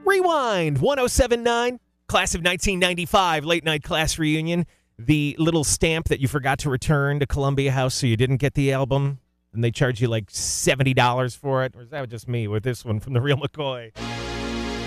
Rewind 1079, class of 1995, late night class reunion. The little stamp that you forgot to return to Columbia House so you didn't get the album, and they charge you like $70 for it. Or is that just me with this one from The Real McCoy?